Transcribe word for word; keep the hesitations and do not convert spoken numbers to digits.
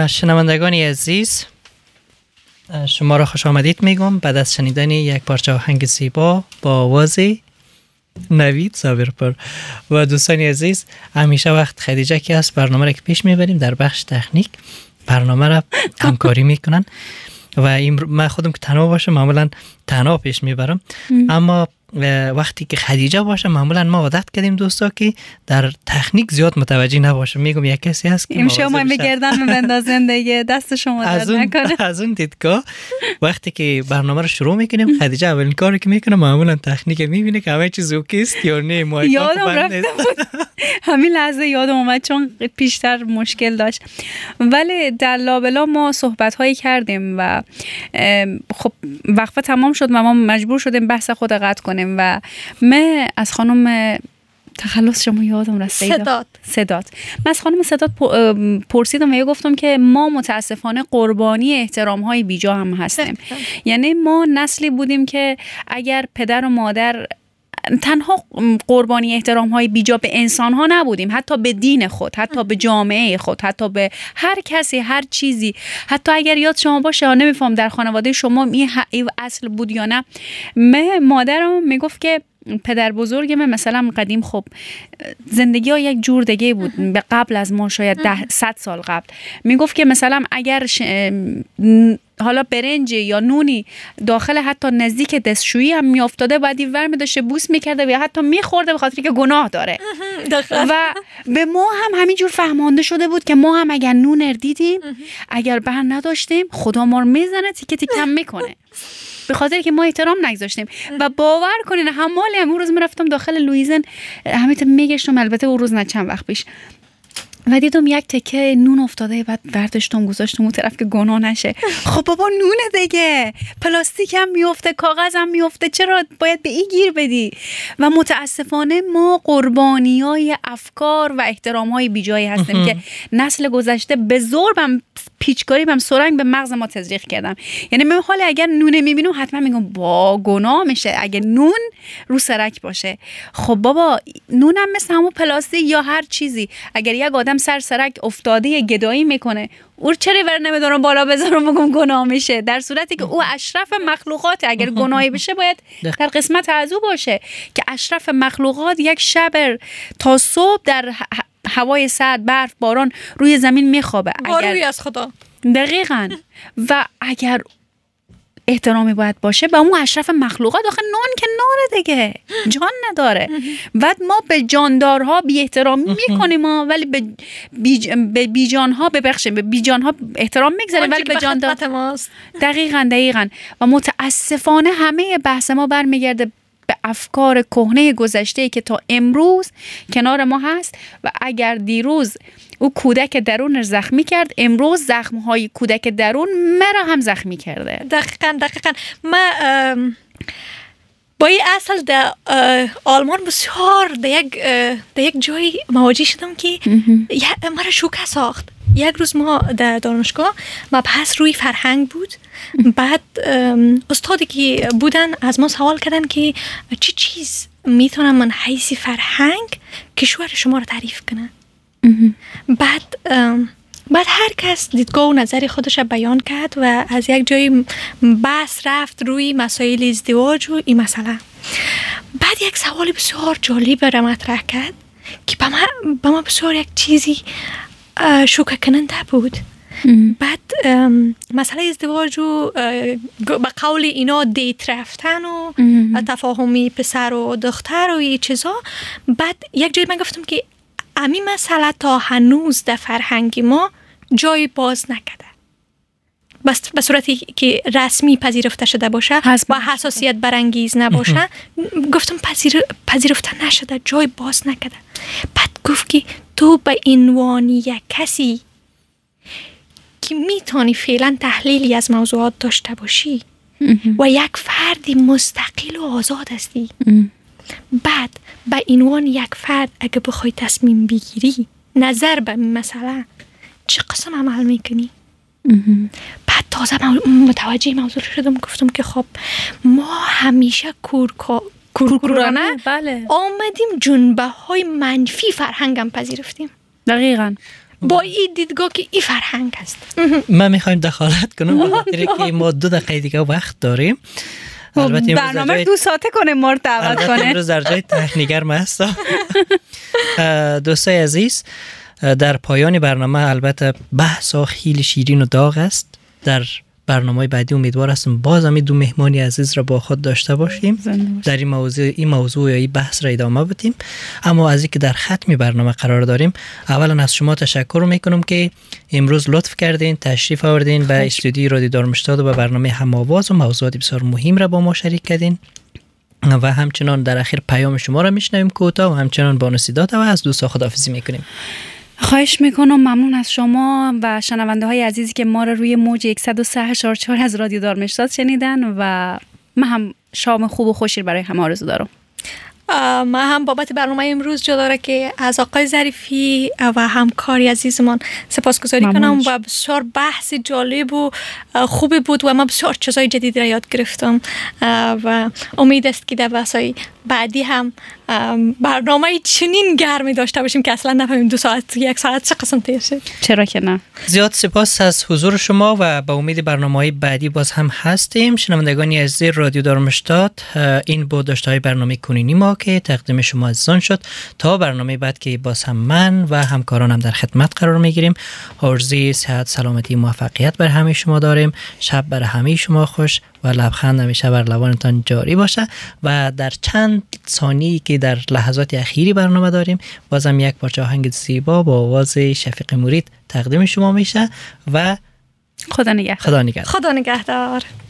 شنوندگان عزیز، شما را خوش آمدید میگم بعد از شنیدن یک پارچه آهنگ زیبا با آواز نوید صابرپور. و دوستان عزیز، همیشه وقت خدیجه که است برنامه را که پیش میبریم در بخش تکنیک برنامه را همکاری میکنن و این من خودم که تنها باشم معمولا تنها پیش میبرم، اما وقتی که خدیجه باشه معمولا ما عادت کردیم دوستا که در تکنیک زیاد متوجه نباشه. میگم یک کسی هست که امشب ما بگردن بندازن دیگه، دست شما درد نکنه. از اون دیدگاه وقتی که برنامه رو شروع میکنیم خدیجه اولین کاری که میکنه معمولا تکنیک میبینه که همه چیز اوکی است یا نه. ما یادم رفته بود همین لحظه یادم اومد چون پیشتر مشکل داشت، ولی در لابلا ما صحبت هایی کردیم و خب وقفه تمام شد و ما مجبور شدیم بحث خود قطع کنیم و من از خانم تخلص شما یادم رفت صدات صدات من از خانم صدات پرسیدم و یه گفتم که ما متاسفانه قربانی احترام های بیجا هم هستیم. یعنی ما نسلی بودیم که اگر پدر و مادر تنها قربانی احترام های بیجا به انسان ها نبودیم، حتی به دین خود، حتی به جامعه خود، حتی به هر کسی، هر چیزی. حتی اگر یاد شما باشه، نمیفهم در خانواده شما این اصل بود یا نه، من مادرم میگفت که پدر بزرگ من مثلا قدیم خب زندگی ها یک جور دیگه بود، به قبل از ما شاید ده صد سال قبل. میگفت که مثلا اگر ش... حالا برنج یا نونی داخل حتی نزدیک دستشویی هم میافتاده باید این ور میداشته بوس میکرده و یا حتی میخورده به خاطر که گناه داره. و به ما هم همینجور فهمانده شده بود که ما هم اگر نون دیدیم اگر بر نداشتیم خدا ما رو میزنه تیکه تیکه میکنه، به خاطر که ما احترام نگذاشتیم. و باور کنین همالی هم اون روز میرفتم داخل لویزن همیشه میگشتم، البته اون روز نه چند وقت پیش، و دیدم یک تکه نون افتاده، بعد برداشتم گذاشتم اون طرف که گناه نشه. خب بابا نونه دیگه، پلاستیک هم میفته، کاغذ هم میفته، چرا باید به این گیر بدی؟ و متاسفانه ما قربانیای افکار و احترامهای بیجایی هستیم که نسل گذشته به زور بم پیچکاری بم سرنگ به مغز ما تزریق کردم. یعنی من حالا اگر نونه میبینم حتما میگم با گناه میشه اگه نون رو سرک باشه. خب بابا نونم مثل همون پلاستیک یا هر چیزی، اگر یک آدم سر سرک افتاده گدایی میکنه او چرا ور نمیدارم بالا بذارم بگم گناه میشه، در صورتی که او اشرف مخلوقات، اگر گناهی بشه باید در قسمت از او باشه که اشرف مخلوقات یک شب تا صبح در هوای سرد، برف، باران روی زمین میخوابه. اگر از خدا دقیقاً و اگر احترامی باید باشه به اون اشرف مخلوقات. آخه نان که ناره دیگه، جان نداره. بعد ما به جاندارها بی احترامی میکنیم ما، ولی به بی به بیجانها ببخشیم به بیجانها احترام میگذاریم ولی به جاندار ماست. دقیقاً دقیقاً و متاسفانه همه بحث ما برمیگرده به افکار کهنه گذشته که تا امروز کنار ما هست و اگر دیروز او کودک درون زخمی کرد، امروز زخم‌های کودک درون مرا هم زخمی کرده. دقیقاً دقیقاً ما با این اصل در آلمان بسیار در یک در یک جایی مواجه شدم که مرا شوکه ساخت. یک روز ما در دانشگاه مبحث روی فرهنگ بود، بعد استادی که بودن از ما سوال کردن که چی چیز میتونم من حیث فرهنگ کشور شما رو تعریف کنم. بعد بعد هر کس دیدگاه و نظر خودش بیان کرد و از یک جای بحث رفت روی مسائل ازدواج و این مسئله. بعد یک سوال بسیار جالب را مطرح کرد که به ما به ما بسیار یک چیزی شوکه کننده بود. بعد مسئله ازدواج و به قول اینا دیت رفتن و تفاهمی پسر و دختر و این چیزا. بعد یک جای من گفتم که امی مسئله تا هنوز در فرهنگ ما جای باز نکده، بس به صورتی که رسمی پذیرفته شده باشه و حساسیت برانگیز نباشه. گفتم پذیر پذیرفته نشده، جای باز نکده. بعد گفت که تو به عنوان یک کسی که میتونی فعلا تحلیلی از موضوعات داشته باشی و یک فردی مستقل و آزاد هستی، بعد به عنوان یک فرد اگه بخوای تصمیم بگیری نظر به مسئله چه قسم عمل میکنی؟ بعد تازه متوجه موضوع شدم، گفتم که خب ما همیشه کورکا کورکورانه بله آمدیم جنبه های منفی فرهنگم پذیرفتیم. دقیقاً. با این دیدگاه که این فرهنگ است. من میخوایم دخالت کنم به خاطر که ما دو دقیقه دیگه وقت داریم. البته برنامه دو ساعته کنه ما رو دعوت کنه. امروز در جای تکنیگر ما هستم. دوستای عزیز، در پایان برنامه البته بحث خیلی شیرین و داغ است. در برنامه بعدی امیدوار هستم باز هم دو مهمانی عزیز را با خود داشته باشیم، در این موضوع این موضوع یا این بحث را ادامه بدیم. اما از اینکه در ختم برنامه قرار داریم، اولا از شما تشکر میکنم که امروز لطف کردین تشریف آوردین به استودیوی رادیو دارمشتاد و به برنامه هم‌آواز و موضوعات بسیار مهم را با ما شریک کردین و همچنان در اخیر پیام شما را میشنویم کوتاه و همچنان با نصیحت و از دوستا خداحافظی میکنیم. خواهش میکنم. ممنون از شما و شنونده های عزیزی که ما را روی موج صد و سه اشار چهار از رادیو دارمشتاد شنیدن و من هم شام خوب و خوشی برای همه آرزو دارم. من هم بابت برنامه امروز جداره که از آقای ظریفی و همکاری عزیزمان سپاسگزاری کنم و بسیار بحث جالب و خوبی بود و من بسیار چیزای جدید را یاد گرفتم و امید است که در بحثای بعدی هم برنامه چنین گرمی داشته باشیم که اصلا نفهمیم دو ساعت یک ساعت چه قسم طی شد. چرا که نه. زیاد سپاس از حضور شما و با امید برنامه‌های بعدی باز هم هستیم. شنوندگان عزیز رادیو دارمشتاد، این بود داشته‌های برنامه کنونی ما که تقدیم شما عزیزان شد. تا برنامه بعد که باز هم من و همکارانم در خدمت قرار میگیریم، آرزوی صحت، سلامتی، موفقیت بر همه شما داریم. شب بر همه شما خوش و لبخند همیشه بر لبانتان جاری باشه و در چند ثانیه‌ای که در لحظات اخیری برنامه داریم بازم یک پارچه آهنگ زیبا با آواز شفیق مرید تقدیم شما میشه و خدا نگهدار. خدا نگهدار. خدا نگهدار.